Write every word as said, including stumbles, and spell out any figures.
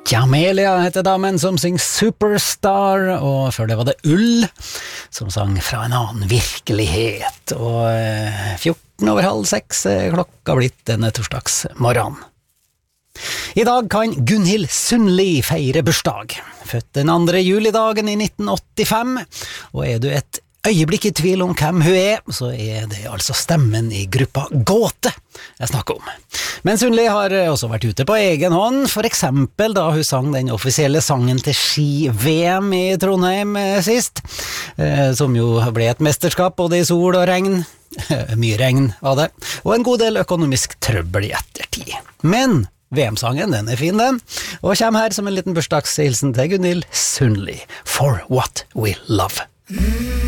Jamelia heter damen som synger Superstar, og før det var det Ull som sang Fra en annen virkelighet. Og eh, fjorten over halv seks er klokka blitt denne torsdagsmorgen. I dag kan Gunhild Sundli feire bursdag. Født den andre julidagen i nitten åttifem, og er du et øyeblikk i tvil om hvem hun er, så er det altså stemmen i gruppa Gåte jeg snakker om. Men Sundli har også vært ute på egen hånd, for eksempel da hun sang den offisielle sangen til ski-V M i Trondheim sist, som jo ble et mesterskap både i sol og regn. Mye regn var det, og en god del økonomisk trøbbel i ettertid. Men V M-sangen, den er fin den, og kommer her som en liten bursdagshilsen til Gunhild Sundli, For What We Love.